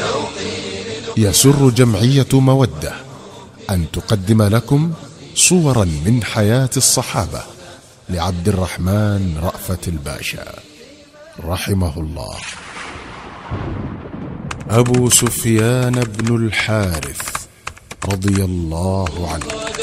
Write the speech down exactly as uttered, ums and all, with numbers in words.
يسر جمعية مودة أن تقدم لكم صورا من حياة الصحابة لعبد الرحمن رأفت الباشا رحمه الله. أبو سفيان بن الحارث رضي الله عنه